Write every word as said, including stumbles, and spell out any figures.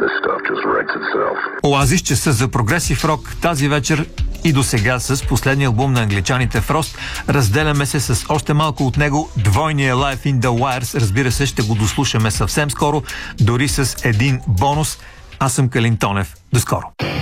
Оазис, часа за прогресив рок тази вечер и до сега с последния албум на англичаните Frost. Разделяме се с още малко от него. Двойния Live in the Wires, разбира се, ще го дослушаме съвсем скоро, дори с един бонус. Аз съм Калин Тонев. До скоро!